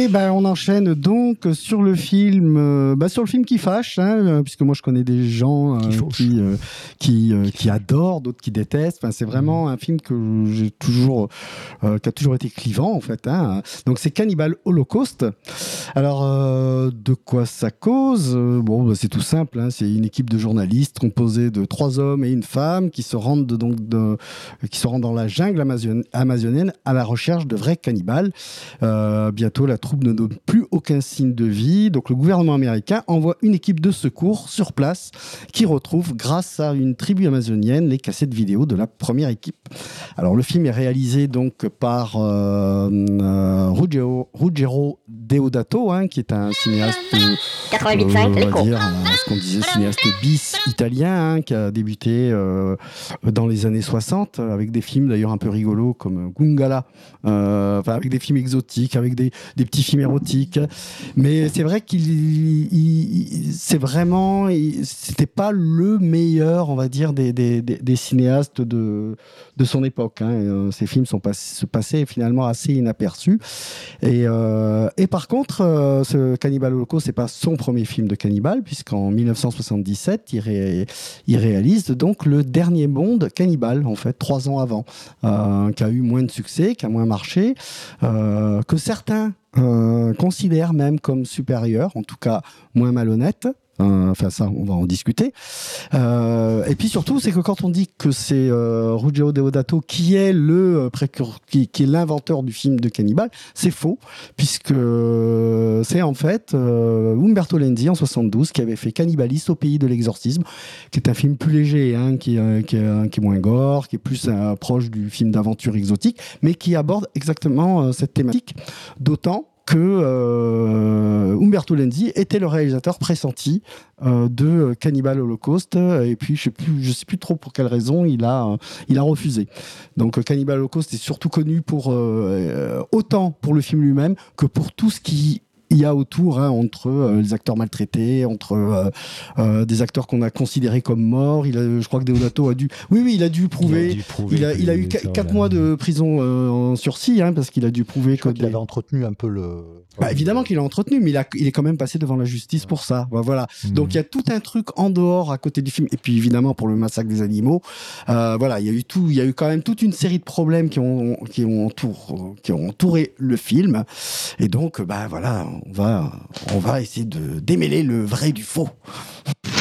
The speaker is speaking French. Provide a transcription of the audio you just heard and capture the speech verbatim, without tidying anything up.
Et ben, on enchaîne donc sur le film, euh, bah, sur le film qui fâche, hein, puisque moi je connais des gens euh, qui qui euh, qui, euh, qui adorent, d'autres qui détestent. Enfin, c'est vraiment mmh. un film que j'ai toujours, euh, qui a toujours été clivant en fait. Hein. Donc c'est Cannibal Holocaust. Alors euh, de quoi ça cause ? Bon, bah, c'est tout simple. Hein, c'est une équipe de journalistes composée de trois hommes et une femme qui se rendent de, donc de, qui se rendent dans la jungle amazon- amazonienne à la recherche de vrais cannibales. Euh, bientôt la troupe ne donne plus aucun signe de vie, donc le gouvernement américain envoie une équipe de secours sur place qui retrouve, grâce à une tribu amazonienne, les cassettes vidéo de la première équipe. Alors le film est réalisé donc par euh, euh, Ruggero, Ruggero Deodato, hein, qui est un cinéaste, euh, quatre-vingt-huit virgule cinq, euh, on va dire, euh, ce qu'on disait cinéaste bis italien, hein, qui a débuté euh, dans les années soixante avec des films d'ailleurs un peu rigolos comme Gungala, euh, enfin avec des films exotiques, avec des, des petits films érotiques, mais c'est vrai qu'il il, il, c'est vraiment il, c'était pas le meilleur, on va dire, des, des, des, des cinéastes de, de son époque, hein. Et, euh, ces films sont pas, se passaient finalement assez inaperçus et, euh, et par contre euh, ce Cannibal Holocaust, c'est pas son premier film de cannibale, puisqu'en dix-neuf cent soixante-dix-sept il, ré, il réalise donc le dernier Bond cannibale, en fait, trois ans avant, euh, qui a eu moins de succès, qui a moins marché, euh, que certains Euh, considère même comme supérieur, en tout cas moins malhonnête. Euh, enfin ça, on va en discuter. Euh, et puis surtout, c'est que quand on dit que c'est euh, Ruggero Deodato qui est le précur- qui, qui est l'inventeur du film de cannibale, c'est faux, puisque euh, c'est en fait euh, Umberto Lenzi en soixante-douze qui avait fait Cannibalistes au pays de l'exorcisme, qui est un film plus léger, hein, qui, euh, qui, est, qui est moins gore, qui est plus euh, proche du film d'aventure exotique, mais qui aborde exactement euh, cette thématique, d'autant que euh, Umberto Lenzi était le réalisateur pressenti euh, de Cannibal Holocaust, et puis je sais plus, je sais plus trop pour quelle raison il a, euh, il a refusé. Donc Cannibal Holocaust est surtout connu pour euh, autant pour le film lui-même que pour tout ce qui il y a autour, hein, entre euh, les acteurs maltraités, entre euh, euh, des acteurs qu'on a considérés comme morts. Il a, je crois que Deodato a dû, oui, oui, il a dû prouver. Il a, dû prouver il a, il a eu quatre mois de prison euh, en sursis, hein, parce qu'il a dû prouver je que. Des... Il avait entretenu un peu le. Bah, évidemment qu'il a entretenu, mais il, a, il est quand même passé devant la justice pour ça. Bah, voilà. Mmh. Donc il y a tout un truc en dehors, à côté du film, et puis évidemment pour le massacre des animaux. Euh, voilà, il y a eu tout, il y a eu quand même toute une série de problèmes qui ont, qui ont, entour, qui ont entouré le film, et donc bah voilà. On va, on va essayer de démêler le vrai du faux.